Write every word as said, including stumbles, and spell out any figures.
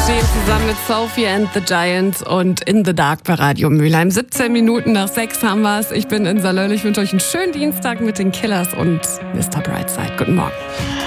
stehen zusammen mit Sophie and the Giants und In the Dark bei Radio Mülheim. siebzehn Minuten nach sechs haben wir es. Ich bin in Salöll. Ich wünsche euch einen schönen Dienstag mit den Killers und Mister Brightside. Guten Morgen.